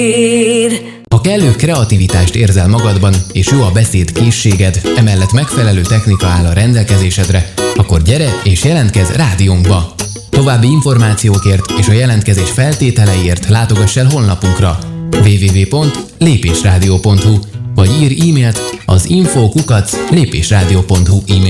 Ha kellő kreativitást érzel magadban, és jó a beszéd készséged, emellett megfelelő technika áll a rendelkezésedre, akkor gyere és jelentkezz rádiónkba! További információkért és a jelentkezés feltételeiért látogass el honlapunkra www.lépésradio.hu vagy írj e-mailt az info@lépésradio.hu e-mail